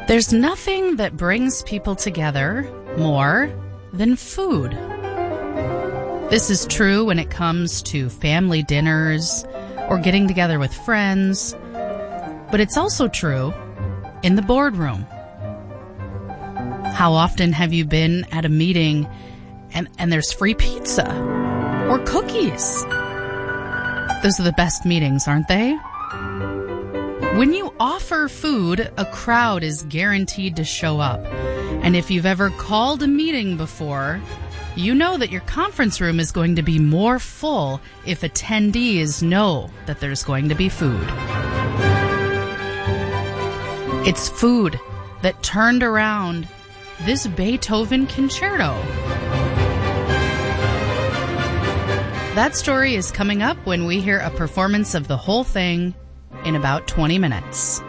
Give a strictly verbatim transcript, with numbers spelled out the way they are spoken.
There's nothing that brings people together more than food. This is true when it comes to family dinners or getting together with friends, but it's also true in the boardroom. How often have you been at a meeting and, and there's free pizza or cookies? Those are the best meetings, aren't they? When you offer food, a crowd is guaranteed to show up. And if you've ever called a meeting before, you know that your conference room is going to be more full if attendees know that there's going to be food. It's food that turned around this Beethoven concerto. That story is coming up when we hear a performance of the whole thing in about twenty minutes.